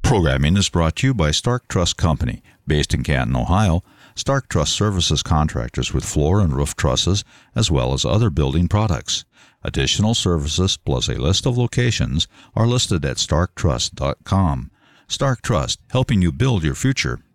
Programming is brought to you by Stark Truss Company, based in Canton, Ohio. Stark Truss services contractors with floor and roof trusses, as well as other building products. Additional services, plus a list of locations, are listed at starktruss.com. Stark Truss, helping you build your future.